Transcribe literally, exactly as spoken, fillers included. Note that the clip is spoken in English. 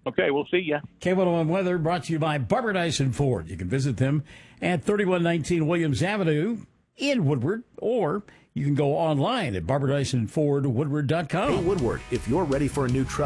Okay, we'll see ya. K one oh one Weather brought to you by Barbara Dyson Ford. You can visit them at thirty-one nineteen Williams Avenue in Woodward, or you can go online at barbara dyson ford woodward dot com. Hey, Woodward, if you're ready for a new truck,